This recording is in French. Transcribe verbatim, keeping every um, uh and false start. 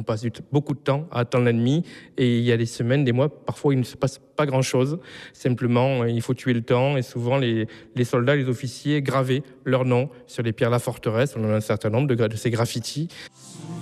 On passe du t- beaucoup de temps à attendre l'ennemi et il y a des semaines, des mois, parfois il ne se passe pas grand-chose. Simplement, euh, il faut tuer le temps et souvent les, les soldats, les officiers gravaient leur nom sur les pierres de la forteresse. On en a un certain nombre de, gra- de ces graffitis.